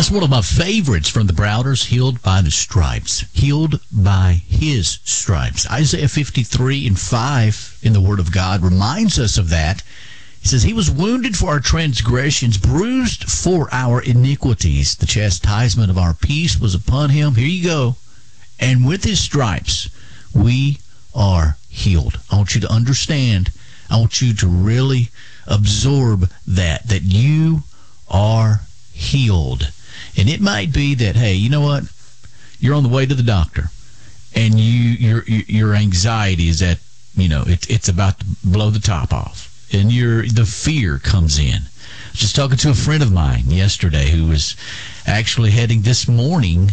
That's one of my favorites from the Browders, Healed by the Stripes. Healed by His stripes. Isaiah 53:5 in the Word of God reminds us of that. He says, He was wounded for our transgressions, bruised for our iniquities. The chastisement of our peace was upon Him. Here you go. And with His stripes, we are healed. I want you to understand. I want you to really absorb that you are healed. And it might be that, hey, you know what? You're on the way to the doctor, and your anxiety is at, it's about to blow the top off. And the fear comes in. I was just talking to a friend of mine yesterday who was actually heading this morning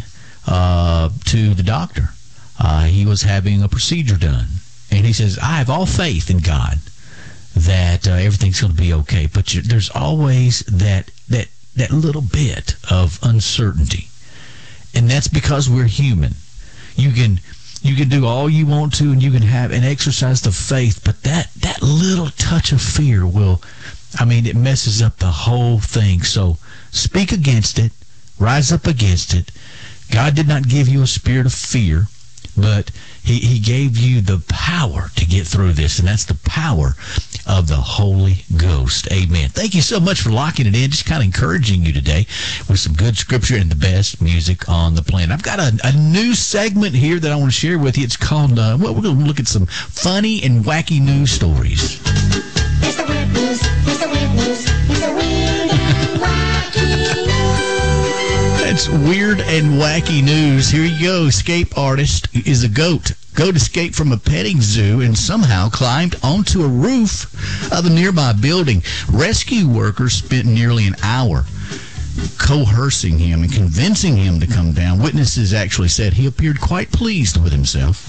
to the doctor. He was having a procedure done. And he says, I have all faith in God that everything's going to be okay. But there's always that little bit of uncertainty. And that's because we're human. You can do all you want to, and you can have and exercise the faith, but that little touch of fear it messes up the whole thing. So speak against it, rise up against it. God did not give you a spirit of fear, but He gave you the power to get through this, and that's the power of the Holy Ghost. Amen. Thank you so much for locking it in. Just kind of encouraging you today with some good scripture and the best music on the planet. I've got a new segment here that I want to share with you. It's called, we're going to look at some funny and wacky news stories. It's the weird news. It's the weird news. It's the weird and wacky news. That's weird and wacky news. Here you go. Escape artist is a goat. Goat escaped from a petting zoo and somehow climbed onto a roof of a nearby building. Rescue workers spent nearly an hour coercing him and convincing him to come down. Witnesses actually said he appeared quite pleased with himself.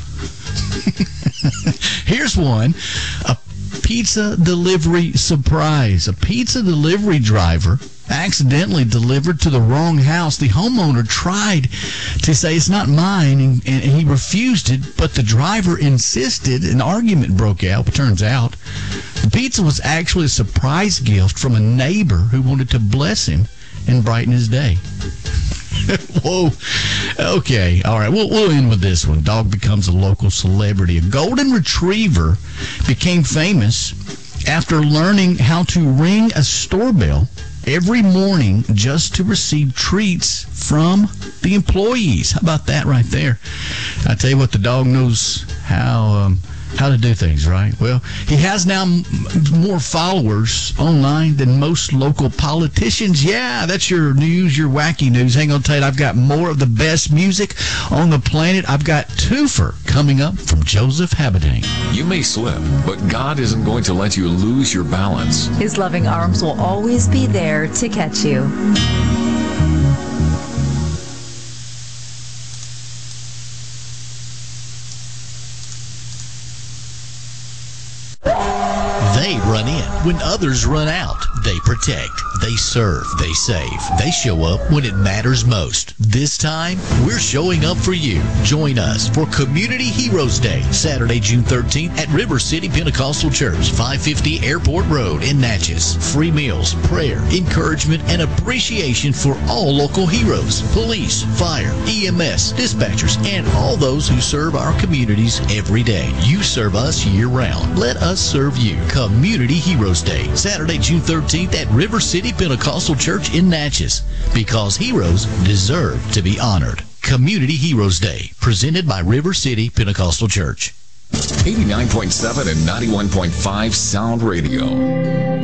Here's one. A pizza delivery surprise. A pizza delivery driver accidentally delivered to the wrong house. The homeowner tried to say it's not mine, and he refused it, but the driver insisted. An argument broke out. Turns out the pizza was actually a surprise gift from a neighbor who wanted to bless him and brighten his day. Whoa. Okay. All right. We'll end with this one. Dog becomes a local celebrity. A golden retriever became famous after learning how to ring a store bell every morning just to receive treats from the employees. How about that right there? I tell you what, the dog knows how to do things, right? Well, he has now more followers online than most local politicians. Yeah, that's your news, your wacky news. Hang on tight. I've got more of the best music on the planet. I've got Twofer coming up from Joseph Habitant. You may slip, but God isn't going to let you lose your balance. His loving arms will always be there to catch you. They run in when others run out. They protect, they serve, they save. They show up when it matters most. This time, we're showing up for you. Join us for Community Heroes Day, Saturday, June 13th at River City Pentecostal Church, 550 Airport Road in Natchez. Free meals, prayer, encouragement, and appreciation for all local heroes, police, fire, EMS, dispatchers, and all those who serve our communities every day. You serve us year-round. Let us serve you. Community Heroes Day, Saturday, June 13th at River City Pentecostal Church in Natchez, because heroes deserve to be honored. Community Heroes Day, presented by River City Pentecostal Church. 89.7 and 91.5 Sound Radio.